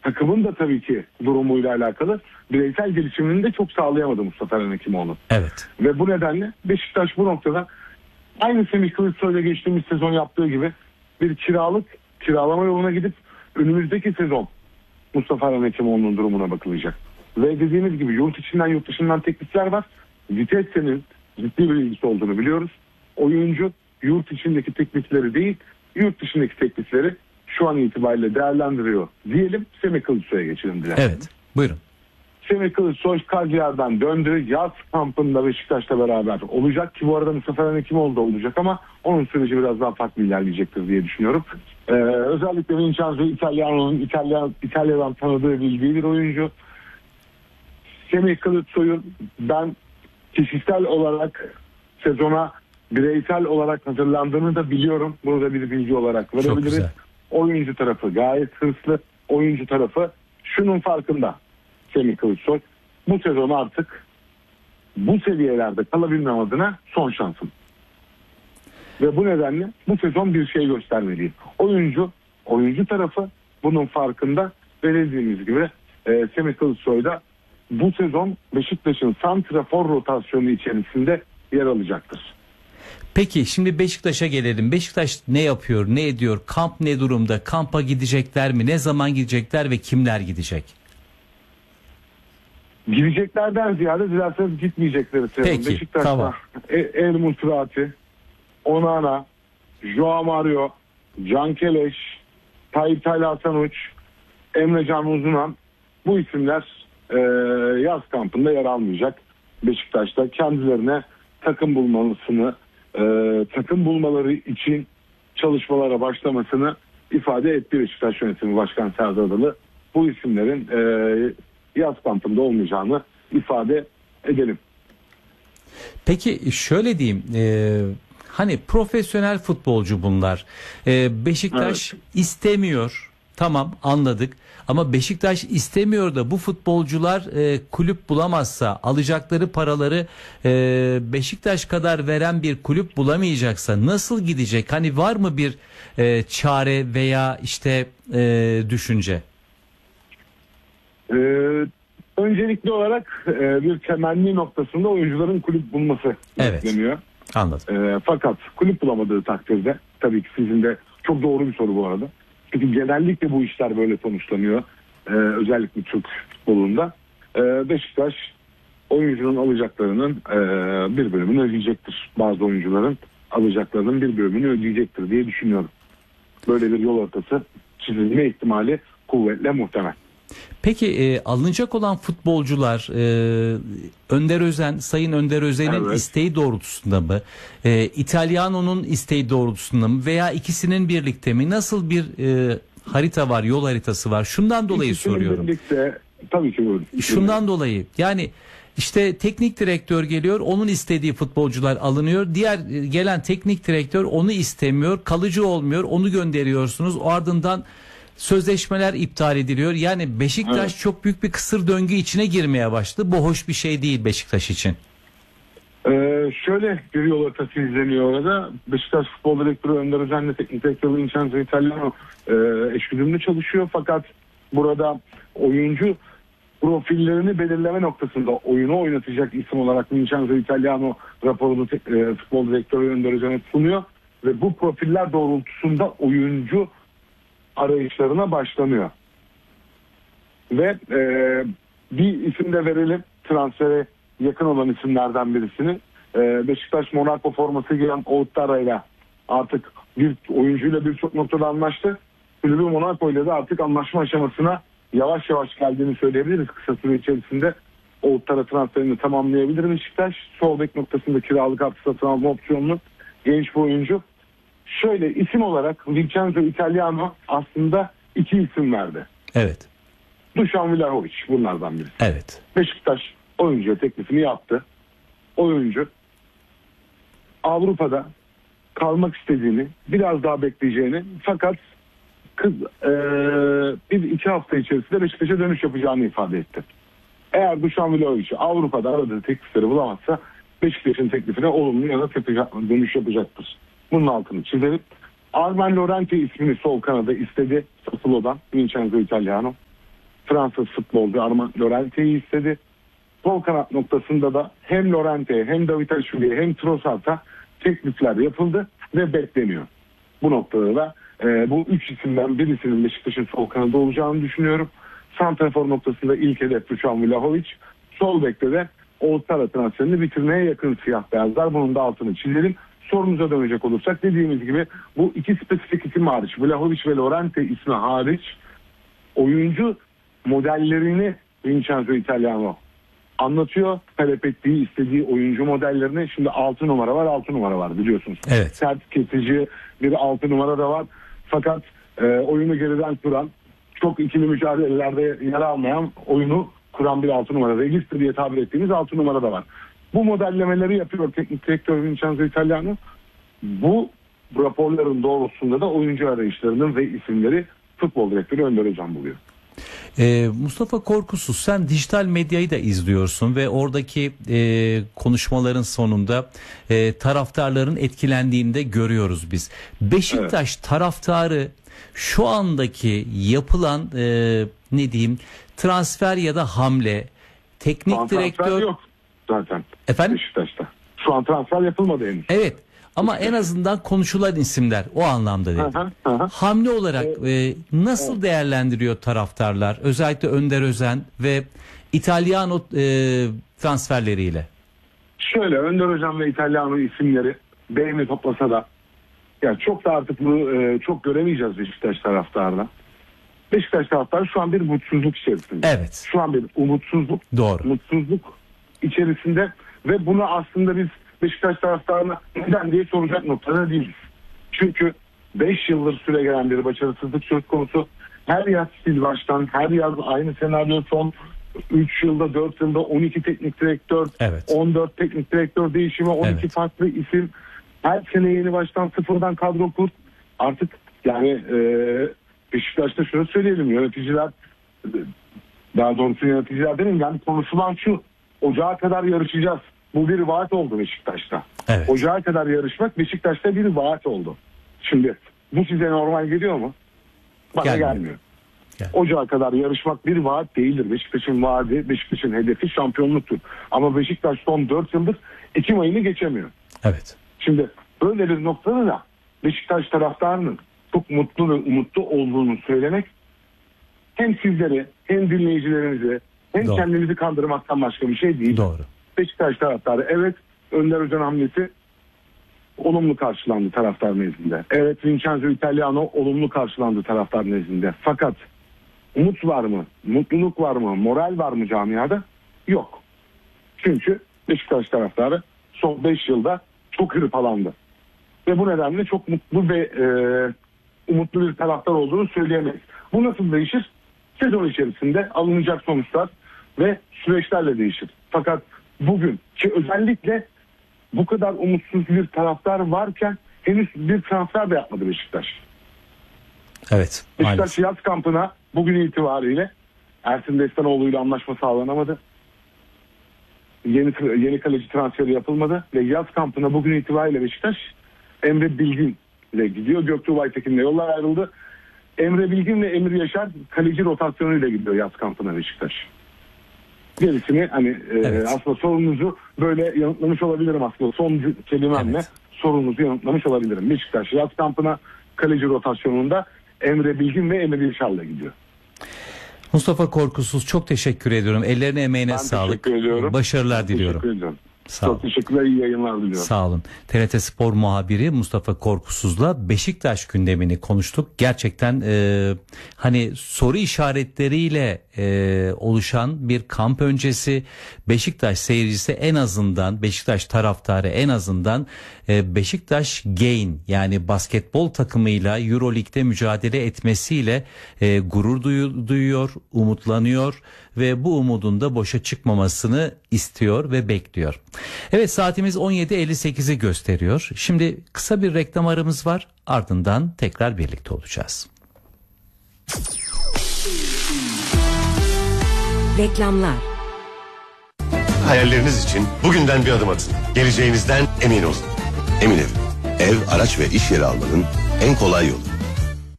takımın da tabii ki durumuyla alakalı bireysel gelişimini de çok sağlayamadı Mustafa Eren Hekimoğlu. Evet. Ve bu nedenle Beşiktaş bu noktada aynı Semih Kılıçsoy'la geçtiğimiz sezon yaptığı gibi bir kiralama yoluna gidip önümüzdeki sezon Mustafa Eren Hekimoğlu'nun durumuna bakılacak. Ve dediğimiz gibi yurt içinden yurt dışından teklifler var. Vitesse'nin ciddi bir ilgisi olduğunu biliyoruz. Oyuncu yurt içindeki teklifleri değil, yurt dışındaki teklifleri şu an itibariyle değerlendiriyor diyelim. Semih Kılıçsoy'a geçelim dilerim. Evet. Buyurun. Semih Kılıçsoy Cagliari'den döndü. Yaz kampında Beşiktaş'la beraber olacak ki bu arada Mustafa Eren Hekimoğlu da olacak ama onun süreci biraz daha farklı ilerleyecektir diye düşünüyorum. Özellikle Vincenzo Italiano'nun İtalya'dan tanıdığı, bildiği bir oyuncu. Semih Kılıçsoy'un ben kişisel olarak sezona bireysel olarak hazırlandığını da biliyorum. Bunu da bir bilgi olarak verebiliriz. Oyuncu tarafı gayet hırslı. Oyuncu tarafı şunun farkında. Semih Kılıçsoy bu sezon artık bu seviyelerde kalabilmem adına son şansım. Ve bu nedenle bu sezon bir şey göstermeliyim. Oyuncu tarafı bunun farkında ve dediğimiz gibi Semih Kılıçsoy da bu sezon Beşiktaş'ın santrafor rotasyonu içerisinde yer alacaktır. Peki şimdi Beşiktaş'a gelelim. Beşiktaş ne yapıyor, ne ediyor? Kamp ne durumda? Kampa gidecekler mi? Ne zaman gidecekler ve kimler gidecek? Gideceklerden ziyade dilerseniz gitmeyecekleri. Peki, Beşiktaş'ta tamam. El Musrati, Onana, Joao Mario, Can Keleş, Tayyip Hasan Uç, Emre Can Uzunan, bu isimler yaz kampında yer almayacak. Beşiktaş'ta kendilerine takım bulmaları için çalışmalara başlamasını ifade etti Beşiktaş Yönetimi Başkan Serdar Adalı. Bu isimlerin yaz kampında olmayacağını ifade edelim. Peki şöyle diyeyim, hani profesyonel futbolcu bunlar. Beşiktaş istemiyor, tamam anladık, ama Beşiktaş istemiyor da bu futbolcular kulüp bulamazsa, alacakları paraları Beşiktaş kadar veren bir kulüp bulamayacaksa nasıl gidecek? Hani var mı bir çare veya işte düşünce? Öncelikli olarak bir temenni noktasında oyuncuların kulüp bulması bekleniyor. Anladım. Fakat kulüp bulamadığı takdirde, tabii ki sizin de çok doğru bir soru bu arada. Çünkü genellikle bu işler böyle sonuçlanıyor. Özellikle Türk futbolunda. Beşiktaş oyuncunun alacaklarının bir bölümünü ödeyecektir. Bazı oyuncuların alacaklarının bir bölümünü ödeyecektir diye düşünüyorum. Böyle bir yol haritası çizilme ihtimali kuvvetle muhtemel. Peki alınacak olan futbolcular Sayın Önder Özen'in isteği doğrultusunda mı? İtalyano'nun isteği doğrultusunda mı? Veya ikisinin birlikte mi? Nasıl bir harita var, yol haritası var? Şundan dolayı İkisinin soruyorum. birlikte, tabii ki buyurun. Şundan dolayı yani işte teknik direktör geliyor, onun istediği futbolcular alınıyor. Diğer gelen teknik direktör onu istemiyor, kalıcı olmuyor, onu gönderiyorsunuz. O ardından sözleşmeler iptal ediliyor. Yani Beşiktaş çok büyük bir kısır döngü içine girmeye başladı. Bu hoş bir şey değil Beşiktaş için. Şöyle bir yol haritası izleniyor orada. Beşiktaş Futbol Direktörü Önder Özen'le teknik direktörü Vincenzo Italiano eşgüdümlü çalışıyor. Fakat burada oyuncu profillerini belirleme noktasında oyunu oynatacak isim olarak Vincenzo Italiano raporunu Futbol Direktörü Önder Özen'e sunuyor. Ve bu profiller doğrultusunda oyuncu arayışlarına başlanıyor. Ve bir isim de verelim, transfere yakın olan isimlerden birisini. Beşiktaş Monaco forması giyen Ouattara ile artık bir oyuncuyla birçok noktada anlaştı. Kulübü Monaco ile de artık anlaşma aşamasına yavaş yavaş geldiğini söyleyebiliriz. Kısa süre içerisinde Ouattara transferini tamamlayabilir Beşiktaş. Sol bek noktasında kiralık artı satın alma opsiyonlu genç bir oyuncu. Şöyle isim olarak Vincenzo Italiano aslında iki isim verdi. Evet. Dušan Vlahović bunlardan birisi. Evet. Beşiktaş oyuncuya teklifini yaptı. Oyuncu Avrupa'da kalmak istediğini, biraz daha bekleyeceğini, fakat bir iki hafta içerisinde Beşiktaş'a dönüş yapacağını ifade etti. Eğer Dušan Vlahović Avrupa'da aradığı teklifleri bulamazsa Beşiktaş'ın teklifine olumlu ya da dönüş yapacaktır. Bunun altını çizelim. Armen Lorente ismini sol kanada istedi Sassuolo'dan Vincenzo Italiano. Fransız futbolcu Armand Llorente'yi istedi. Sol kanat noktasında da hem Llorente hem Davide hem Trossard'a teklifler yapıldı ve bekleniyor. Bu noktada da bu 3 isimden birisinin Beşiktaş'ın sol kanadı olacağını düşünüyorum. Santrafor noktasında ilk hedef Dušan Vlahović. Sol bekte de Oğuzhan'a transferini bitirmeye yakın siyah beyazlar. Bunun da altını çizelim. Sorumuza dönecek olursak dediğimiz gibi bu iki spesifik isim hariç, Vlahović ve Llorente ismi hariç oyuncu modellerini Vincenzo Italiano anlatıyor. Talep ettiği, istediği oyuncu modellerini. Şimdi 6 numara var, 6 numara var biliyorsunuz. Evet. Sert kesici bir 6 numara da var. Fakat oyunu geriden kuran, çok ikili mücadelelerde yer almayan, oyunu kuran bir 6 numara. Regista diye tabir ettiğimiz 6 numara da var. Bu modellemeleri yapıyor teknik direktör Vincenzo Italiano. Bu raporların doğrultusunda da oyuncu arayışlarının ve isimleri futbol direktörü Önder Hocam buluyor. Mustafa Korkusuz, sen dijital medyayı da izliyorsun ve oradaki konuşmaların sonunda taraftarların etkilendiğini de görüyoruz biz. Beşiktaş taraftarı şu andaki yapılan ne diyeyim transfer ya da hamle, teknik direktör yok zaten. Efendim? Beşiktaş'ta. Şu an transfer yapılmadı henüz. Evet. Ama en azından konuşulan isimler o anlamda dedi. Hamle olarak nasıl değerlendiriyor taraftarlar? Özellikle Önder Özen ve Italiano transferleriyle. Şöyle, Önder Hocam ve Italiano isimleri beğeni toplasa da ya çok da artık bunu çok göremeyeceğiz Beşiktaş taraftarına. Beşiktaş taraftarı şu an bir mutsuzluk içerisinde. Evet. Şu an bir umutsuzluk, Doğru. mutsuzluk içerisinde ve bunu aslında biz Beşiktaş taraftarına neden diye soracak noktada değiliz. Çünkü 5 yıldır süre gelen bir başarısızlık söz konusu. Her yaz sil baştan, her yaz aynı senaryo, son 3 yılda 4 yılda 12 teknik direktör, Evet. 14 teknik direktör değişimi, 12 farklı isim. Her sene yeni baştan sıfırdan kadro kur. Artık yani Beşiktaş'ta şunu söyleyelim, yöneticiler, daha doğrusu yöneticiler demeyeyim, yani konuşulan şu: Ocağa kadar yarışacağız. Bu bir vaat oldu Beşiktaş'ta. Evet. Ocağa kadar yarışmak Beşiktaş'ta bir vaat oldu. Şimdi bu size normal geliyor mu? Bana gelmiyor. Ocağa kadar yarışmak bir vaat değildir. Beşiktaş'ın vaadi, Beşiktaş'ın hedefi şampiyonluktur. Ama Beşiktaş son 4 yıldır Ekim ayını geçemiyor. Evet. Şimdi böyle bir noktada da Beşiktaş taraftarının çok mutlu ve umutlu olduğunu söylemek hem sizleri hem dinleyicilerinizi hem Doğru. kendinizi kandırmaktan başka bir şey değil. Doğru. Beşiktaş taraftarı evet, Önder Hoca'nın hamlesi olumlu karşılandı taraftar nezdinde. Evet, Vincenzo Italiano olumlu karşılandı taraftar nezdinde. Fakat umut var mı? Mutluluk var mı? Moral var mı camiada? Yok. Çünkü Beşiktaş taraftarı son 5 yılda çok hırpalandı. Ve bu nedenle çok mutlu ve umutlu bir taraftar olduğunu söyleyemeyiz. Bu nasıl değişir? Sezon içerisinde alınacak sonuçlar ve süreçlerle değişir. Fakat bugün ki özellikle bu kadar umutsuz bir taraftar varken henüz bir transfer de yapmadı Beşiktaş. Evet. Beşiktaş yaz kampına bugün itibariyle Ersin Destanoğlu ile anlaşma sağlanamadı. Yeni kaleci transferi yapılmadı ve yaz kampına bugün itibariyle Beşiktaş Emre Bilgin ile gidiyor. Göktuğ Baytekin'le yollar ayrıldı. Emre Bilgin ve Emir Yaşar kaleci rotasyonuyla gidiyor yaz kampına Beşiktaş. Gerisini hani aslında sorunuzu böyle yanıtlamış olabilirim aslında. Son kelimemle sorunuzu yanıtlamış olabilirim. Beşiktaş yaz kampına kaleci rotasyonunda Emre Bilgin ve Emir Yaşar'la gidiyor. Mustafa Korkusuz, çok teşekkür ediyorum. Ellerine emeğine sağlık. Teşekkür ediyorum. Başarılar diliyorum. Teşekkür ediyorum. Sağ olun. Çok teşekkürler, iyi yayınlar diliyorum. Sağ olun. TRT Spor muhabiri Mustafa Korkusuz'la Beşiktaş gündemini konuştuk. Gerçekten hani soru işaretleriyle oluşan bir kamp öncesi, Beşiktaş seyircisi en azından, Beşiktaş taraftarı en azından Beşiktaş Gain yani basketbol takımıyla Euroleague'de mücadele etmesiyle gurur duyuyor, umutlanıyor ve bu umudun da boşa çıkmamasını istiyor ve bekliyor. Evet, saatimiz 17.58'i gösteriyor. Şimdi kısa bir reklam aramız var. Ardından tekrar birlikte olacağız. Reklamlar. Hayalleriniz için bugünden bir adım atın. Geleceğinizden emin olun. Emin Ev, ev, araç ve iş yeri almanın en kolay yolu.